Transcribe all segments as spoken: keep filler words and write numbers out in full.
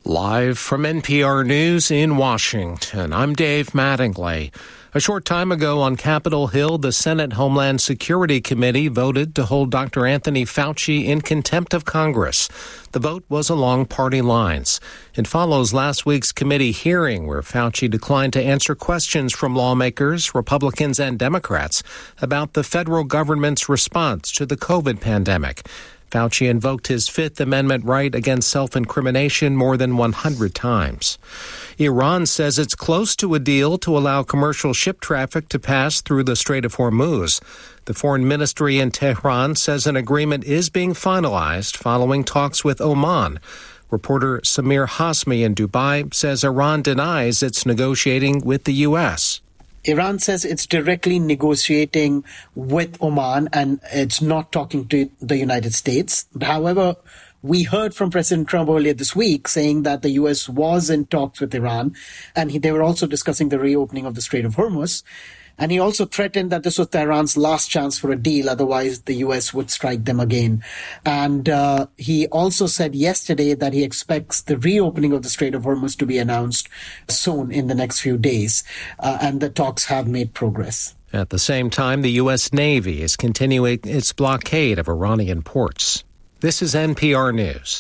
Live from N P R News in Washington, I'm Dave Mattingly. A short time ago on Capitol Hill, the Senate Homeland Security Committee voted to hold Doctor Anthony Fauci in contempt of Congress. The vote was along party lines. It follows last week's committee hearing where Fauci declined to answer questions from lawmakers, Republicans and Democrats about the federal government's response to the COVID pandemic. Fauci invoked his Fifth Amendment right against self-incrimination more than one hundred times. Iran says it's close to a deal to allow commercial ship traffic to pass through the Strait of Hormuz. The foreign ministry in Tehran says an agreement is being finalized following talks with Oman. Reporter Samir Hasmi in Dubai says Iran denies it's negotiating with the U S. Iran says it's directly negotiating with Oman and it's not talking to the United States. However, we heard from President Trump earlier this week saying that the U S was in talks with Iran, and he, they were also discussing the reopening of the Strait of Hormuz. And he also threatened that this was Tehran's last chance for a deal, otherwise the U S would strike them again. And uh, he also said yesterday that he expects the reopening of the Strait of Hormuz to be announced soon in the next few days. Uh, and the talks have made progress. At the same time, the U S Navy is continuing its blockade of Iranian ports. This is N P R News.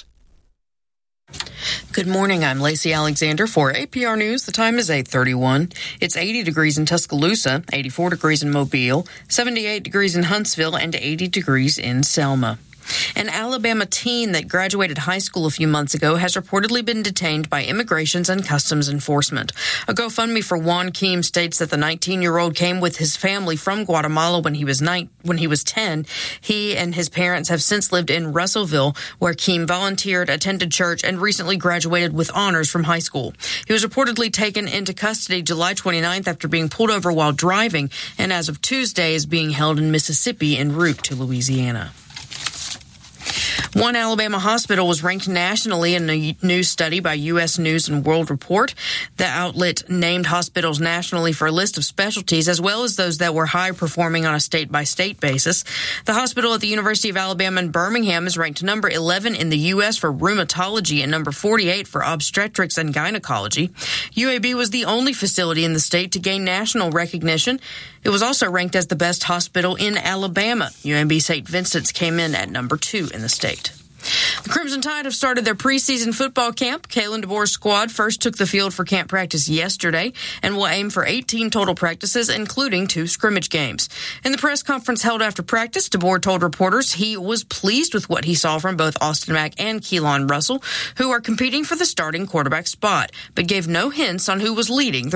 Good morning. I'm Lacey Alexander for A P R News. The time is eight thirty-one. It's eighty degrees in Tuscaloosa, eighty-four degrees in Mobile, seventy-eight degrees in Huntsville, and eighty degrees in Selma. An Alabama teen that graduated high school a few months ago has reportedly been detained by Immigrations and Customs Enforcement. A GoFundMe for Juan Keem states that the nineteen-year-old came with his family from Guatemala when he was nine, when he was ten. He and his parents have since lived in Russellville, where Keem volunteered, attended church, and recently graduated with honors from high school. He was reportedly taken into custody July twenty-ninth after being pulled over while driving, and as of Tuesday is being held in Mississippi en route to Louisiana. One Alabama hospital was ranked nationally in a new study by U S News and World Report. The outlet named hospitals nationally for a list of specialties as well as those that were high performing on a state-by-state basis. The hospital at the University of Alabama in Birmingham is ranked number eleven in the U S for rheumatology and number forty-eight for obstetrics and gynecology. U A B was the only facility in the state to gain national recognition. It was also ranked as the best hospital in Alabama. U A B Saint Vincent's came in at number two in the state. The Crimson Tide have started their preseason football camp. Kalen DeBoer's squad first took the field for camp practice yesterday and will aim for eighteen total practices, including two scrimmage games. In the press conference held after practice, DeBoer told reporters he was pleased with what he saw from both Austin Mack and Keelan Russell, who are competing for the starting quarterback spot, but gave no hints on who was leading the